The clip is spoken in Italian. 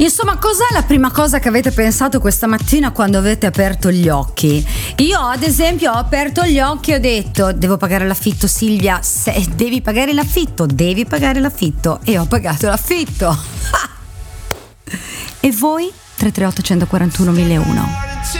Insomma, cos'è la prima cosa che avete pensato questa mattina quando avete aperto gli occhi? Io, ad esempio, ho aperto gli occhi e ho detto: devo pagare l'affitto, Silvia. Devi pagare l'affitto, e ho pagato l'affitto. E voi? 338 141 1001.